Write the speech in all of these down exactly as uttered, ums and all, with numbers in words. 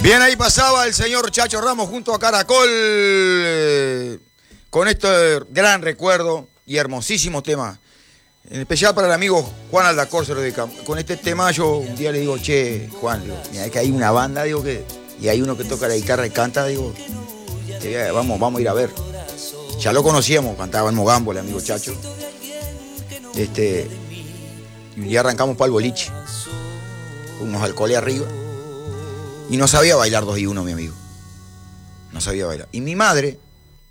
Bien, ahí pasaba el señor Chacho Ramos junto a Caracol eh, con este gran recuerdo y hermosísimo tema. En especial para el amigo Juan Aldacor se lo dedica. Con este tema yo un día le digo, che, Juan, digo, mira, es que hay una banda, digo, que y hay uno que toca la guitarra y canta, digo, que, vamos, vamos a ir a ver. Ya lo conocíamos, cantaba en Mogambo el amigo Chacho. Este, y un día arrancamos para el boliche, unos alcoholes arriba. Y no sabía bailar dos y uno, mi amigo. No sabía bailar. Y mi madre,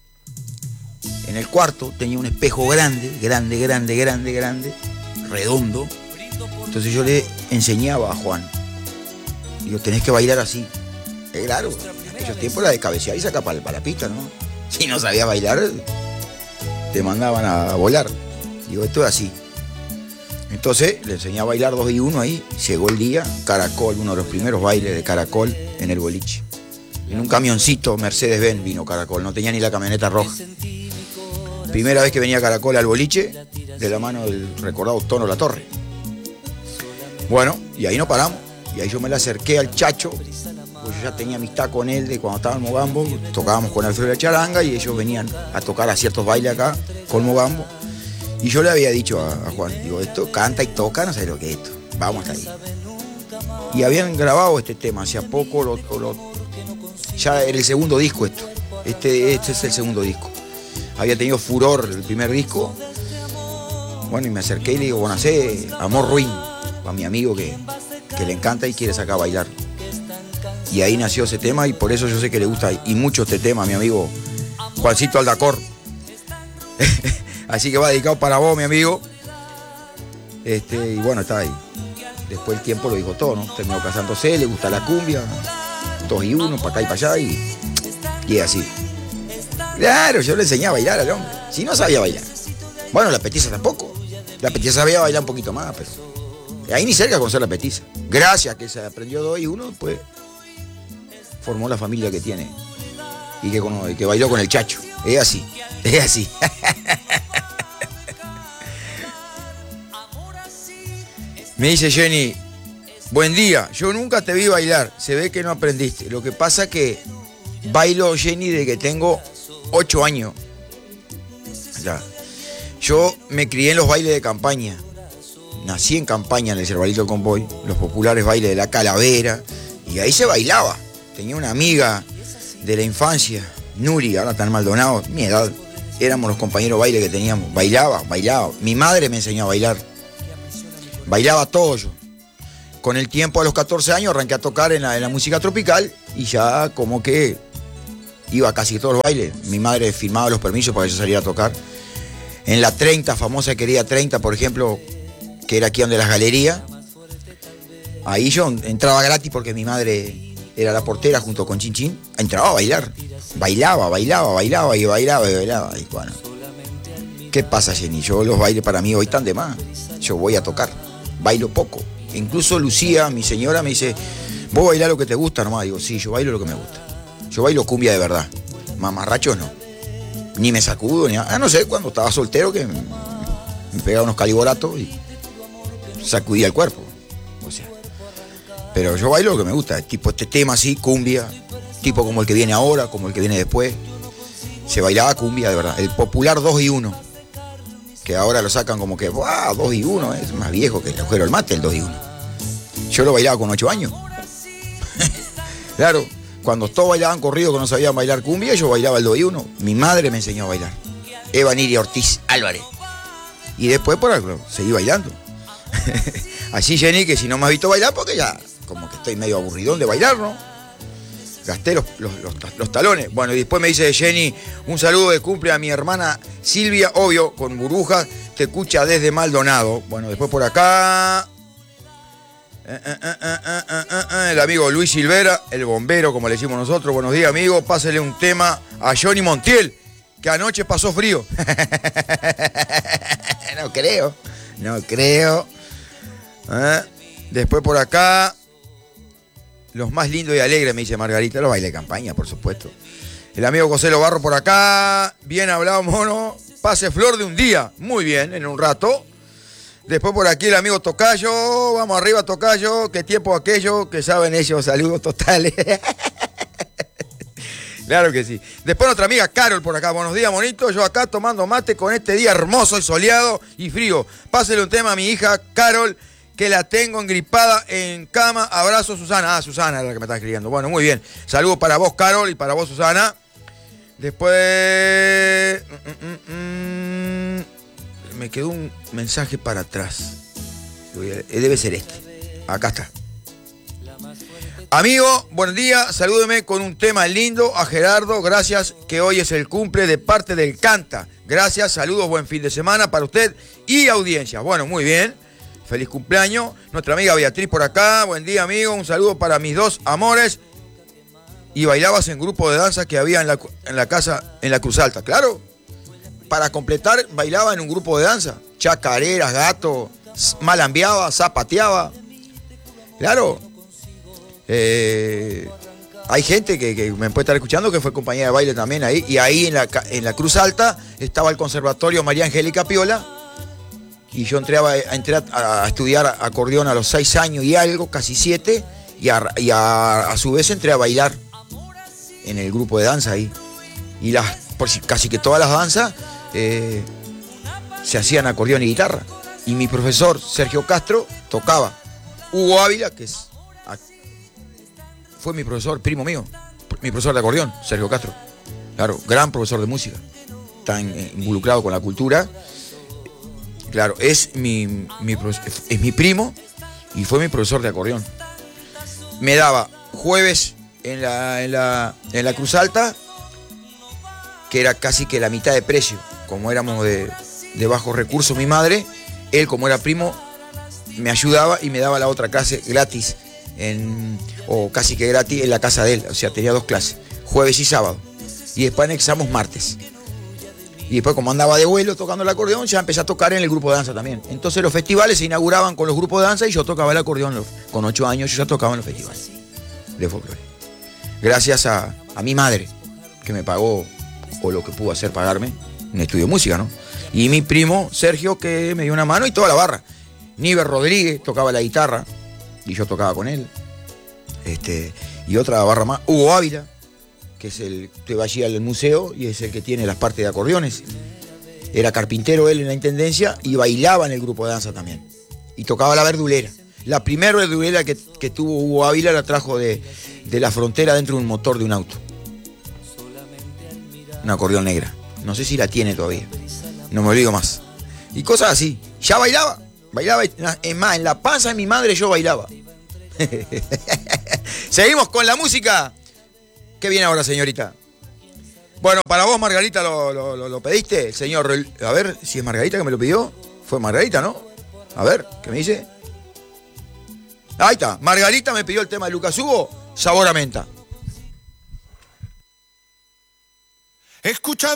en el cuarto, tenía un espejo grande, grande, grande, grande, grande, redondo. Entonces yo le enseñaba a Juan. Digo, tenés que bailar así. Eh, claro, en aquellos tiempos la de cabecear y sacar para, para la pista, ¿no? Si no sabía bailar, te mandaban a volar. Digo, esto es así. Entonces le enseñé a bailar dos y uno ahí. Llegó el día, Caracol, uno de los primeros bailes de Caracol en el boliche. En un camioncito Mercedes-Benz vino Caracol, no tenía ni la camioneta roja. Primera vez que venía Caracol al boliche, de la mano del recordado Tono La Torre. Bueno, y ahí nos paramos. Y ahí yo me le acerqué al Chacho, pues yo ya tenía amistad con él de cuando estaba en Mogambo. Tocábamos con Alfredo de la Charanga y ellos venían a tocar a ciertos bailes acá con Mogambo. Y yo le había dicho a, a Juan, digo, esto canta y toca, no sé lo que es esto, vamos hasta ahí. Y habían grabado este tema, hace poco, lo, lo, ya era el segundo disco esto, este, este es el segundo disco. Había tenido furor el primer disco, bueno, y me acerqué y le digo, bueno, sé Amor Ruin, a mi amigo que, que le encanta y quiere sacar a bailar. Y ahí nació ese tema y por eso yo sé que le gusta y mucho este tema a mi amigo Juancito Aldacor. Así que va dedicado para vos, mi amigo. Este, y bueno, está ahí. Después el tiempo lo dijo todo, ¿no? Terminó casándose, le gusta la cumbia. Dos y uno, para acá y para allá. Y, y así. Claro, yo le enseñé a bailar al hombre. Si no sabía bailar. Bueno, la petiza tampoco. La petiza sabía bailar un poquito más, pero ahí ni cerca de conocer la petiza. Gracias a que se aprendió dos y uno, pues formó la familia que tiene. Y que, que bailó con el Chacho. Es así, es así. Me dice Jenny, buen día, yo nunca te vi bailar, se ve que no aprendiste. Lo que pasa es que bailo, Jenny, desde que tengo ocho años. Ya. Yo me crié en los bailes de campaña. Nací en campaña en el Cervalito del Convoy, los populares bailes de la Calavera, y ahí se bailaba. Tenía una amiga de la infancia, Nuri, ahora está en Maldonado, mi edad. Éramos los compañeros baile que teníamos. Bailaba, bailaba. Mi madre me enseñó a bailar. Bailaba todo yo. Con el tiempo, a los catorce años, arranqué a tocar en la, en la música tropical y ya como que iba a casi todos los bailes. Mi madre firmaba los permisos para que yo saliera a tocar. En la treinta, famosa Querida treinta, por ejemplo, que era aquí donde las galerías, ahí yo entraba gratis porque mi madre era la portera junto con Chin Chin. Entraba a bailar. Bailaba, bailaba, bailaba y bailaba y bailaba. Y bueno, ¿qué pasa, Jenny? Yo los bailes para mí hoy están de más. Yo voy a tocar. Bailo poco. Incluso Lucía, mi señora, me dice, ¿vos bailás lo que te gusta nomás? Digo, sí, yo bailo lo que me gusta. Yo bailo cumbia de verdad. Mamarrachos no. Ni me sacudo, ni... Ah, no sé, cuando estaba soltero que me, me pegaba unos caliboratos y sacudía el cuerpo. O sea. Pero yo bailo lo que me gusta. Tipo este tema así, cumbia. Tipo como el que viene ahora, como el que viene después. Se bailaba cumbia de verdad. El popular dos y uno. Que ahora lo sacan como que, ¡wow! dos y uno, es más viejo que el agujero del mate, el dos y uno. Yo lo bailaba con ocho años. Claro, cuando todos bailaban corrido que no sabían bailar cumbia, yo bailaba el dos y uno. Mi madre me enseñó a bailar. Eva Niria Ortiz Álvarez. Y después por algo, seguí bailando. Así, Jenny, que si no me has visto bailar, porque ya como que estoy medio aburridón de bailar, ¿no? Gasté los, los, los, los talones. Bueno, y después me dice Jenny, un saludo de cumple a mi hermana Silvia, obvio, con burbujas, te escucha desde Maldonado. Bueno, después por acá, eh, eh, eh, eh, eh, eh, el amigo Luis Silvera, el bombero, como le decimos nosotros. Buenos días, amigo, pásele un tema a Johnny Montiel, que anoche pasó frío. No creo, no creo. ¿Eh? Después por acá, los más lindos y alegres, me dice Margarita, los bailes de campaña, por supuesto. El amigo José Lobarro por acá, bien hablado, mono, pase flor de un día, muy bien, en un rato. Después por aquí el amigo Tocayo, vamos arriba Tocayo, qué tiempo aquello, que saben ellos, saludos totales. Claro que sí. Después nuestra amiga Carol por acá. Buenos días, monito. Yo acá tomando mate con este día hermoso y soleado y frío. Pásele un tema a mi hija Carol, que la tengo engripada en cama. Abrazo, Susana. Ah, Susana es la que me está escribiendo. Bueno, muy bien. Saludos para vos, Carol, y para vos, Susana. Después... Mm, mm, mm, me quedó un mensaje para atrás. Debe ser este. Acá está. Amigo, buen día, salúdeme con un tema lindo a Gerardo, gracias, que hoy es el cumple de parte del Canta. Gracias, saludos, buen fin de semana para usted y audiencia. Bueno, muy bien, feliz cumpleaños. Nuestra amiga Beatriz por acá, buen día, amigo, un saludo para mis dos amores. Y bailabas en grupo de danza que había en la, en la casa, en la Cruz Alta, claro. Para completar, bailaba en un grupo de danza. Chacareras, gato, malambeaba, zapateaba. Claro. Eh, hay gente que, que me puede estar escuchando que fue compañera de baile también ahí. Y ahí en la, en la Cruz Alta estaba el Conservatorio María Angélica Piola. Y yo entré, a, entré a, a estudiar acordeón a los seis años y algo, casi siete. Y, a, y a, a su vez entré a bailar en el grupo de danza ahí. Y las, por si, casi que todas las danzas eh, se hacían acordeón y guitarra. Y mi profesor Sergio Castro tocaba. Hugo Ávila, que es... fue mi profesor, primo mío, mi profesor de acordeón, Sergio Castro. Claro, gran profesor de música, tan involucrado con la cultura. Claro, es mi, mi, es mi primo y fue mi profesor de acordeón. Me daba jueves en la, en la, en la Cruz Alta, que era casi que la mitad de precio, como éramos de, de bajos recursos mi madre, él como era primo me ayudaba y me daba la otra clase gratis. En, o casi que gratis en la casa de él, o sea, tenía dos clases, jueves y sábado, y después anexamos martes. Y después, como andaba de vuelo tocando el acordeón, ya empecé a tocar en el grupo de danza también. Entonces los festivales se inauguraban con los grupos de danza y yo tocaba el acordeón. Con ocho años yo ya tocaba en los festivales de folclore. Gracias a, a mi madre, que me pagó, o lo que pudo hacer pagarme, un estudio de música, ¿no? Y mi primo Sergio, que me dio una mano, y toda la barra. Níver Rodríguez tocaba la guitarra y yo tocaba con él. Este, y otra barra más, Hugo Ávila, que es el que va allí al museo y es el que tiene las partes de acordeones. Era carpintero él en la intendencia y bailaba en el grupo de danza también. Y tocaba la verdulera. La primera verdulera que, que tuvo Hugo Ávila la trajo de, de la frontera dentro de un motor de un auto. Una acordeón negra. No sé si la tiene todavía. No me olvido más. Y cosas así. Ya bailaba. Bailaba, es más, en la panza de mi madre yo bailaba. Seguimos con la música. ¿Qué viene ahora, señorita? Bueno, para vos, Margarita, lo, lo, lo pediste, el señor. A ver si es Margarita que me lo pidió. Fue Margarita, ¿no? A ver, ¿qué me dice? Ahí está. Margarita me pidió el tema de Lucas Hugo, Sabor a Menta. Escucha